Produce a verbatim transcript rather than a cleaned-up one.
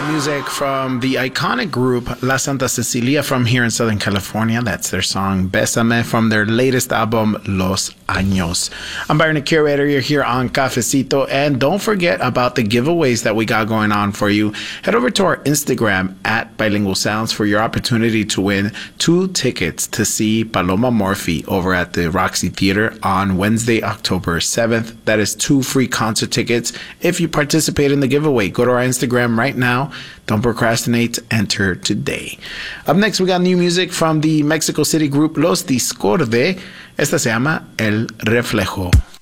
Music from the iconic group La Santa Cecilia from here in Southern California. That's their song Bésame from their latest album Los Años. I'm Byron, the curator. You're here on Cafecito, and don't forget about the giveaways that we got going on for you. Head over to our Instagram at Bilingual Sounds for your opportunity to win two tickets to see Paloma Morphy over at the Roxy Theater on Wednesday, October seventh. That is two free concert tickets. If you participate in the giveaway, go to our Instagram right now. Don't procrastinate. Enter today. Up next, we got new music from the Mexico City group Los Discorde. Esta se llama El Reflejo.